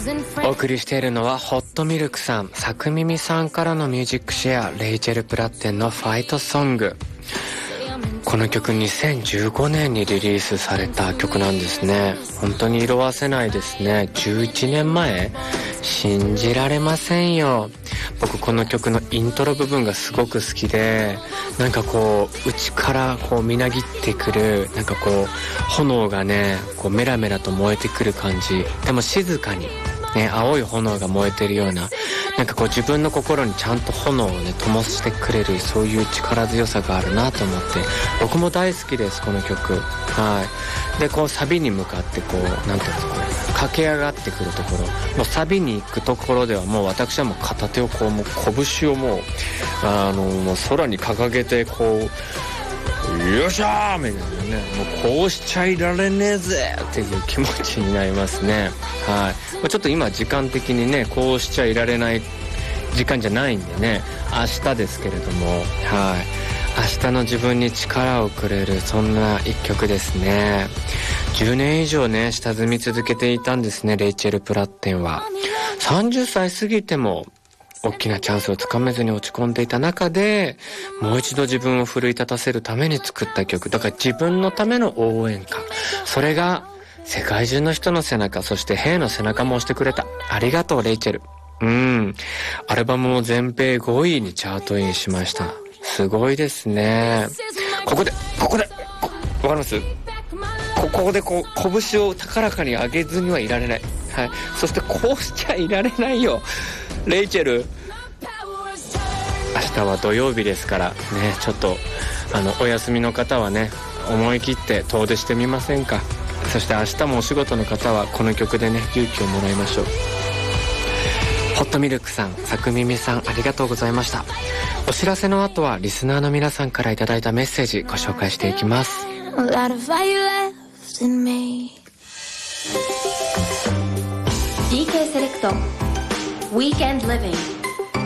お送りしているのはホットミルクさん、さくみみさんからのミュージックシェア、レイチェル・プラッテンのファイトソング。この曲2015年にリリースされた曲なんですね。本当に色褪せないですね。11年前、信じられませんよ。僕この曲のイントロ部分がすごく好きで、なんかこう内からこうみなぎってくる、なんかこう炎がねこうメラメラと燃えてくる感じ、でも静かにね青い炎が燃えてるような、なんかこう自分の心にちゃんと炎をね灯してくれる、そういう力強さがあるなと思って、僕も大好きですこの曲。はい。でこうサビに向かってこうなんていうんですかね、駆け上がってくるところ、もうサビに行くところではもう私はもう片手をこうもう拳をもうもう空に掲げてこうよっしゃーみたいなね、もうこうしちゃいられねえぜっていう気持ちになりますね。はい。ちょっと今時間的にねこうしちゃいられない時間じゃないんでね、明日ですけれども、はい、明日の自分に力をくれる、そんな一曲ですね。10年以上ね下積み続けていたんですね、レイチェル・プラッテンは。30歳過ぎても大きなチャンスをつかめずに落ち込んでいた中で、もう一度自分を奮い立たせるために作った曲だから、自分のための応援歌、それが世界中の人の背中、そして兵の背中も押してくれた。ありがとうレイチェル。アルバムも全米5位にチャートインしました。すごいですね。ここでわかります？ここでこう拳を高らかに上げずにはいられない。はい。そしてこうしちゃいられないよレイチェル。明日は土曜日ですからね、ちょっとお休みの方はね思い切って遠出してみませんか。そして明日もお仕事の方はこの曲でね勇気をもらいましょう。ホットミルクさん、さくみみさん、ありがとうございました。お知らせの後はリスナーの皆さんからいただいたメッセージご紹介していきます。 DK セレクト Weekend Living